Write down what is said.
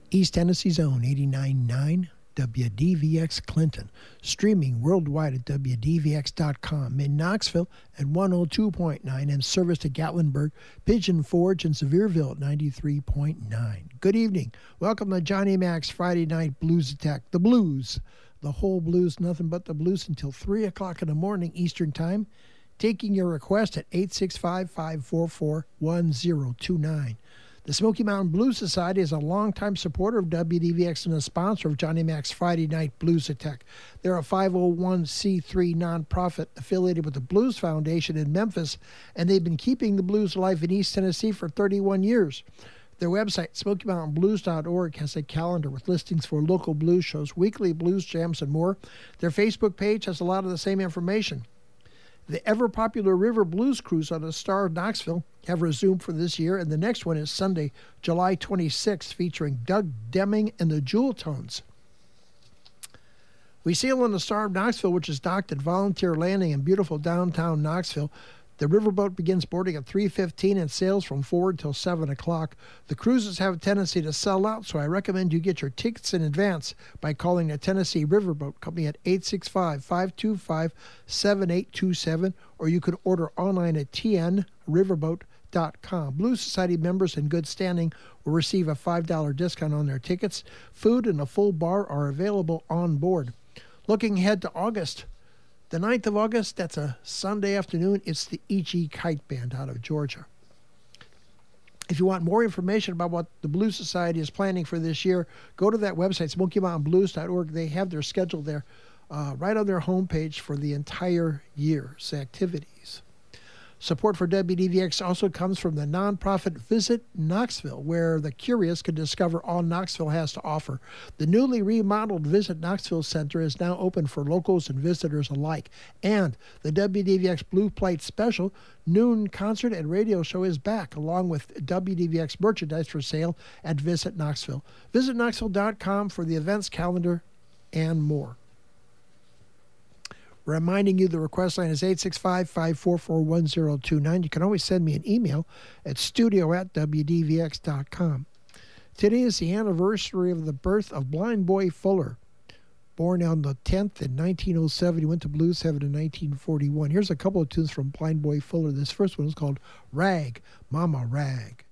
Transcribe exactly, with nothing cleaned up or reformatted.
East Tennessee's own eighty-nine point nine W D V X Clinton, streaming worldwide at W D V X dot com. In Knoxville at one oh two point nine and service to Gatlinburg, Pigeon Forge, and Sevierville at ninety-three point nine. Good evening. Welcome to Johnny Mac's Friday Night Blues Attack. The blues, the whole blues, nothing but the blues until three o'clock in the morning Eastern Time. Taking your request at eight six five, five four four, one oh two nine. The Smoky Mountain Blues Society is a longtime supporter of W D V X and a sponsor of Johnny Mac's Friday Night Blues Attack. They're a five oh one c three nonprofit affiliated with the Blues Foundation in Memphis, and they've been keeping the blues alive in East Tennessee for thirty-one years. Their website, smoky mountain blues dot org, has a calendar with listings for local blues shows, weekly blues jams, and more. Their Facebook page has a lot of the same information. The ever-popular River Blues Cruise on the Star of Knoxville have resumed for this year, and the next one is Sunday, July twenty-sixth, featuring Doug Deming and the Jewel Tones. We sail on the Star of Knoxville, which is docked at Volunteer Landing in beautiful downtown Knoxville. The riverboat begins boarding at three fifteen and sails from four until seven o'clock. The cruises have a tendency to sell out, so I recommend you get your tickets in advance by calling the Tennessee Riverboat Company at eight six five, five two five, seven eight two seven, or you could order online at t n riverboat dot com. Blues Society members in good standing will receive a five dollar discount on their tickets. Food and a full bar are available on board. Looking ahead to August, the ninth of August, that's a Sunday afternoon, it's the E G Kite Band out of Georgia. If you want more information about what the Blues Society is planning for this year, go to that website, smoky mountain blues dot org. They have their schedule there uh, right on their homepage for the entire year's activities. Support for W D V X also comes from the nonprofit Visit Knoxville, where the curious can discover all Knoxville has to offer. The newly remodeled Visit Knoxville Center is now open for locals and visitors alike. And the W D V X Blue Plate Special noon concert and radio show is back, along with W D V X merchandise for sale at Visit Knoxville. Visit knoxville dot com for the events calendar and more. Reminding you the request line is eight six five, five four four, one oh two nine. You can always send me an email at studio at W D V X dot com. Today is the anniversary of the birth of Blind Boy Fuller. Born on the tenth in nineteen oh seven, he went to Blues Heaven in nineteen forty-one. Here's a couple of tunes from Blind Boy Fuller. This first one is called Rag, Mama Rag.